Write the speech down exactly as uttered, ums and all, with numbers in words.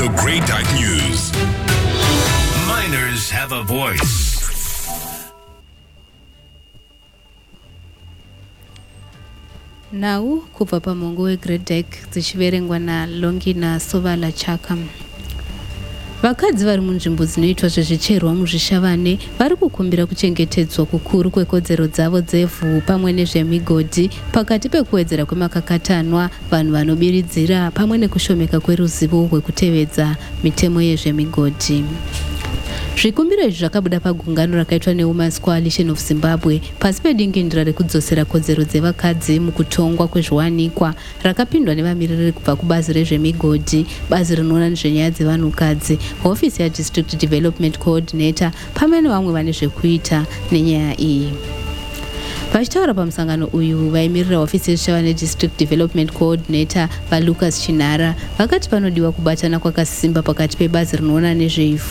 The Great Dyke News. Miners have a voice. Now kubva pamongo weGreat Dyke dzichiverengwa naLongina Sovala Chaka. Vakadzi vari munzvimbo dzinoitwa zvezvicherwa muzvishavane vari kukumbira kuchengetedzwa kukuru kwekodzero dzavo dzevhu pamwe nezvemigodhi pakati pekuwedzera kwemakakatanwa, vanhu vanobiridzira pamwe nekushomeka kweruzivo rwekutevedza mitemo yezvemigodhi. Zvikumbiro izvi zvakabuda pagungano rakaitwa neWomen's Coalition of Zimbabwe pasi pedingindira rekudzosera kodzero dzevakadzi mukutongwa kwezviwanikwa rakapindwa nevamiriri kubva kubazi rezvemigodhi, bazi rinoona nezvenyaya dzevanhukadzi, hofisi yaDistrict Development Coordinator pamwe nevamwe vane zvekuita nenyaya iyi. Vachitaura pamusangano uyu, vaimirira hofisi yezvishavane District Development Coordinator vaLucas Chinara vakati panodiwa kubatana kwakasimba pakati pebazi rinoona nezveivhu